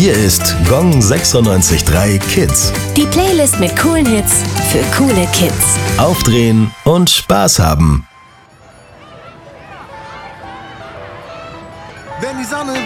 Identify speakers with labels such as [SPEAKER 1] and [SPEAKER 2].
[SPEAKER 1] Hier ist Gong 96.3 Kids.
[SPEAKER 2] Die Playlist mit coolen Hits für coole Kids.
[SPEAKER 1] Aufdrehen und Spaß haben.
[SPEAKER 3] Wenn die Sonne